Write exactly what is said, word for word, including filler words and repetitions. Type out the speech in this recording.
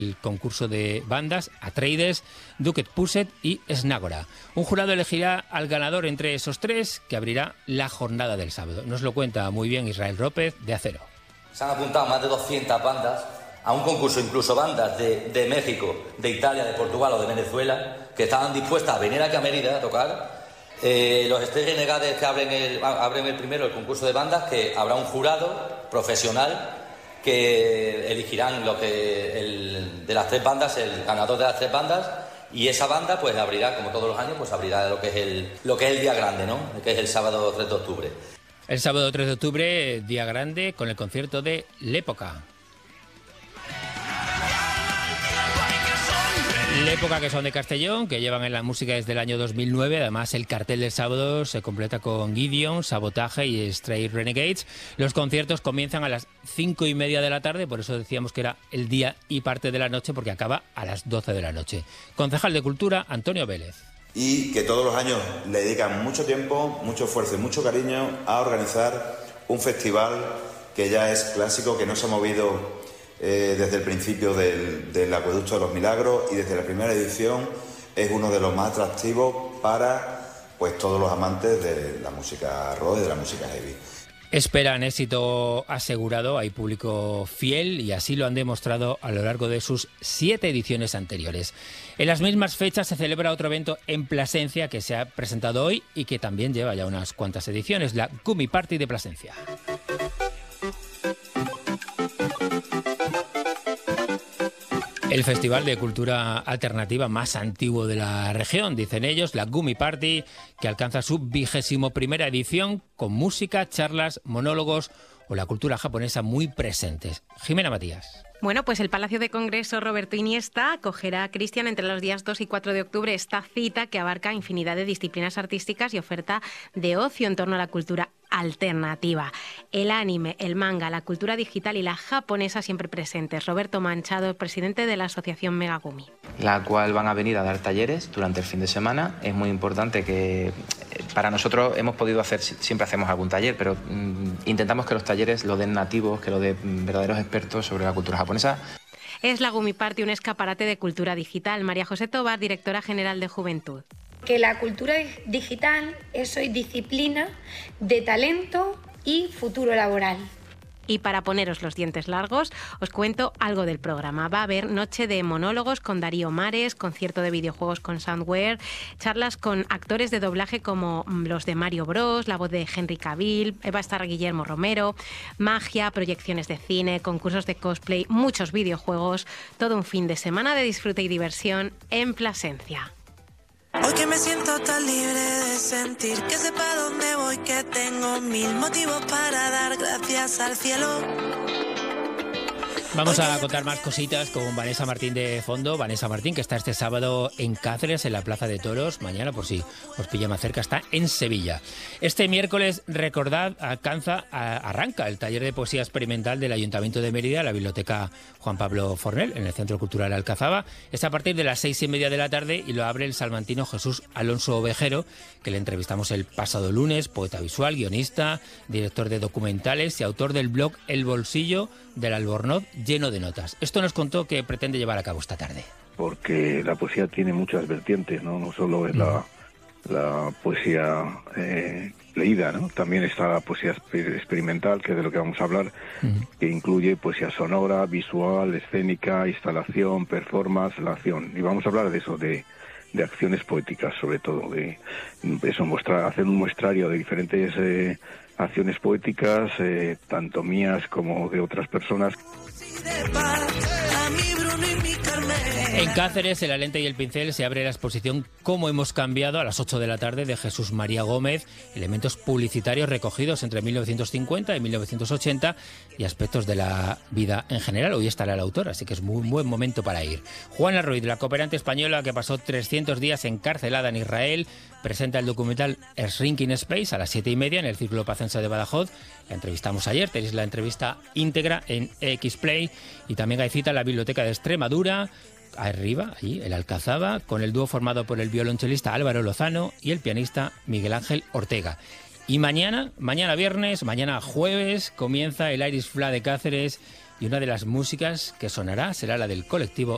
el concurso de bandas Atreides, Duket Pusset y Snagora. Un jurado elegirá al ganador entre esos tres, que abrirá la jornada del sábado. Nos lo cuenta muy bien Israel López, de Acero. Se han apuntado más de doscientas bandas a un concurso, incluso bandas de, de México, de Italia, de Portugal o de Venezuela, que estaban dispuestas a venir aquí a Mérida a tocar. Eh, los Estrellas Negades que abren el, abren el primero el concurso de bandas, que habrá un jurado profesional que elegirán lo que el, de las tres bandas, el ganador de las tres bandas, y esa banda pues abrirá, como todos los años, pues abrirá lo que es el, lo que es el día grande, ¿no? Que es el sábado tres de octubre. El sábado tres de octubre, día grande, con el concierto de L'Época. L'Época, que son de Castellón, que llevan en la música desde el año dos mil nueve. Además, el cartel del sábado se completa con Gideon, Sabotaje y Stray Renegades. Los conciertos comienzan a las cinco y media de la tarde, por eso decíamos que era el día y parte de la noche, porque acaba a las doce de la noche. Concejal de Cultura, Antonio Vélez. Y que todos los años le dedican mucho tiempo, mucho esfuerzo y mucho cariño a organizar un festival que ya es clásico, que no se ha movido Eh, desde el principio del, del Acueducto de los Milagros, y desde la primera edición es uno de los más atractivos para pues todos los amantes de la música rock y de la música heavy. Esperan éxito asegurado, hay público fiel y así lo han demostrado a lo largo de sus siete ediciones anteriores. En las mismas fechas se celebra otro evento en Plasencia que se ha presentado hoy y que también lleva ya unas cuantas ediciones, la Gummy Party de Plasencia. El festival de cultura alternativa más antiguo de la región, dicen ellos, la Gummy Party, que alcanza su vigésimo primera edición con música, charlas, monólogos o la cultura japonesa muy presentes. Jimena Matías. Bueno, pues el Palacio de Congreso Roberto Iniesta acogerá, Cristian, entre los días dos y cuatro de octubre esta cita que abarca infinidad de disciplinas artísticas y oferta de ocio en torno a la cultura alternativa. El anime, el manga, la cultura digital y la japonesa siempre presentes. Roberto Manchado, presidente de la asociación Megagumi. La cual van a venir a dar talleres durante el fin de semana. Es muy importante que para nosotros hemos podido hacer, siempre hacemos algún taller, pero mmm, intentamos que los talleres lo den nativos, que lo den verdaderos expertos sobre la cultura japonesa. Es la Gummy Party, un escaparate de cultura digital. María José Tobar, directora general de Juventud. Que la cultura digital es hoy disciplina de talento y futuro laboral. Y para poneros los dientes largos, os cuento algo del programa. Va a haber noche de monólogos con Darío Mares, concierto de videojuegos con Soundware, charlas con actores de doblaje como los de Mario Bros, la voz de Henry Cavill, va a estar Guillermo Romero, magia, proyecciones de cine, concursos de cosplay, muchos videojuegos, todo un fin de semana de disfrute y diversión en Plasencia. Hoy que me siento tan libre de sentir que sepa dónde voy, que tengo mil motivos para dar gracias al cielo. Vamos a contar más cositas con Vanessa Martín de fondo. Vanessa Martín, que está este sábado en Cáceres, en la Plaza de Toros. Mañana, por si os pilla más cerca, está en Sevilla. Este miércoles, recordad, alcanza, a, arranca el taller de poesía experimental del Ayuntamiento de Mérida, la Biblioteca Juan Pablo Fornel, en el Centro Cultural Alcazaba. Es a partir de las seis y media de la tarde y lo abre el salmantino Jesús Alonso Ovejero, que le entrevistamos el pasado lunes, poeta visual, guionista, director de documentales y autor del blog El Bolsillo del Albornoz lleno de notas. Esto nos contó que pretende llevar a cabo esta tarde. Porque la poesía tiene muchas vertientes, no, no solo es la, la poesía eh, leída, ¿no? También está la poesía experimental, que es de lo que vamos a hablar, uh-huh. que incluye poesía sonora, visual, escénica, instalación, performance, la acción. Y vamos a hablar de eso, de, de acciones poéticas, sobre todo, de eso, mostrar, hacer un muestrario de diferentes eh, acciones poéticas, eh, tanto mías como de otras personas. En Cáceres, en La Lente y el Pincel, se abre la exposición Cómo hemos cambiado, a las ocho de la tarde, de Jesús María Gómez, elementos publicitarios recogidos entre mil novecientos cincuenta y mil novecientos ochenta y aspectos de la vida en general. Hoy estará el autor, así que es muy buen momento para ir. Juana Ruiz, la cooperante española que pasó trescientos días encarcelada en Israel, presenta el documental Shrinking Space a las siete y media en el Círculo Pacense de Badajoz. La entrevistamos ayer, tenéis la entrevista íntegra en X-Play, y también hay cita en la Biblioteca de Extremadura, arriba, allí, el Alcazaba, con el dúo formado por el violonchelista Álvaro Lozano y el pianista Miguel Ángel Ortega. Y mañana, mañana viernes, mañana jueves, comienza el Irish Fla de Cáceres, y una de las músicas que sonará será la del colectivo